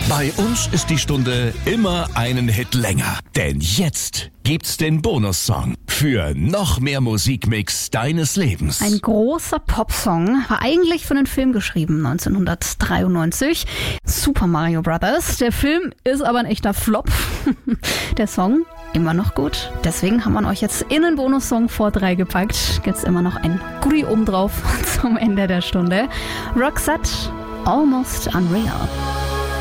Bei uns ist die Stunde immer einen Hit länger. Denn jetzt gibt's den Bonussong für noch mehr Musikmix deines Lebens. Ein großer Popsong, war eigentlich für den Film geschrieben, 1993. Super Mario Brothers. Der Film ist aber ein echter Flop. Der Song immer noch gut. Deswegen haben wir euch jetzt in den Bonussong vor 3 gepackt. Gibt's immer noch ein Goodie obendrauf zum Ende der Stunde. Roxette, Almost Unreal.